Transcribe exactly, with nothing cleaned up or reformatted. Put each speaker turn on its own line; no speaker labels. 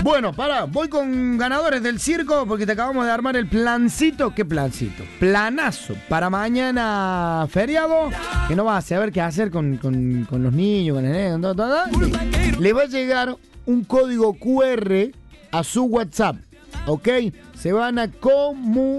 Bueno, pará, voy con ganadores del circo porque te acabamos de armar el plancito. ¿Qué plancito? Planazo para mañana feriado, que no vas a saber qué hacer con, con, con los niños, con el nene, todo, todo, todo. Le va a llegar un código cu erre a su WhatsApp, ¿ok? Se van a comunicar